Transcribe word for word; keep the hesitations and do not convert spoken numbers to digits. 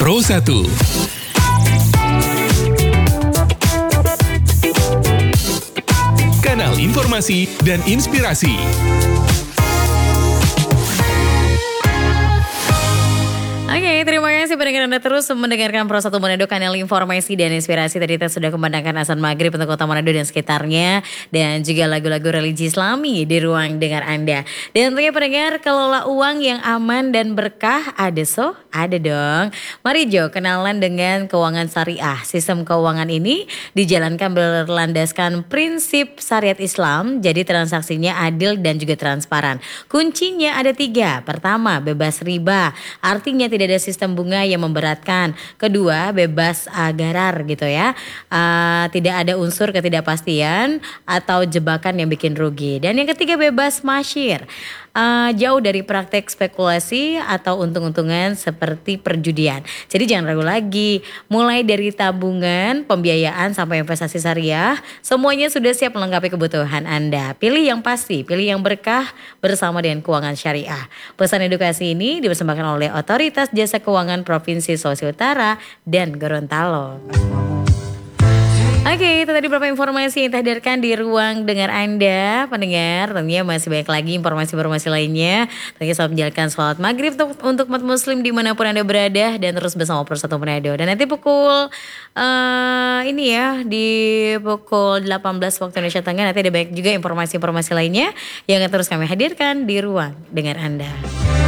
Pro satu. Kanal informasi dan inspirasi. Oke, terima kasih pendengar Anda terus mendengarkan Pro satu Manado, kanal informasi dan inspirasi. Tadi kita sudah kumandangkan azan maghrib untuk kota Manado dan sekitarnya, dan juga lagu-lagu religi Islami di ruang dengar Anda. Dan tentunya pendengar, kelola uang yang aman dan berkah ada so? Ada dong. Mari Jo, kenalan dengan keuangan syariah. Sistem keuangan ini dijalankan berlandaskan prinsip syariat Islam, jadi transaksinya adil dan juga transparan. Kuncinya ada tiga. Pertama, bebas riba, artinya tidak ada sistem bunga yang memberatkan. Kedua, bebas agarar gitu ya, uh, tidak ada unsur ketidakpastian atau jebakan yang bikin rugi. Dan yang ketiga, bebas masyir, uh, jauh dari praktek spekulasi atau untung-untungan seperti perjudian. Jadi jangan ragu lagi, mulai dari tabungan, pembiayaan sampai investasi syariah, semuanya sudah siap melengkapi kebutuhan Anda. Pilih yang pasti, pilih yang berkah bersama dengan keuangan syariah. Pesan edukasi ini dipersembahkan oleh Otoritas Jasa Keuangan Provinsi Sulawesi Utara dan Gorontalo. Oke, itu tadi beberapa informasi yang dihadirkan di ruang dengar Anda, pendengar. Tentunya masih banyak lagi informasi-informasi lainnya. Tentunya selamat menjalankan sholat maghrib untuk, untuk umat muslim dimanapun Anda berada, dan terus bersama Pro satu Manado. Dan nanti pukul uh, ini ya, di pukul delapan belas waktu Indonesia Tengah, nanti ada banyak juga informasi-informasi lainnya yang akan terus kami hadirkan di ruang dengar Anda.